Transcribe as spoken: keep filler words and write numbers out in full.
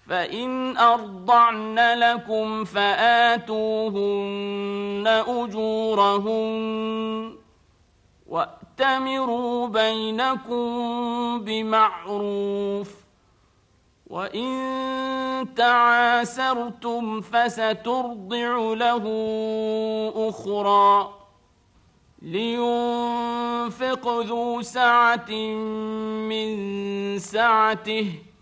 فإن أرضعن لكم فآتوهن أجورهن وأتمروا بينكم بمعروف وإن تعاسرتم فسترضع له أخرى لينفق ذو سعة من سعته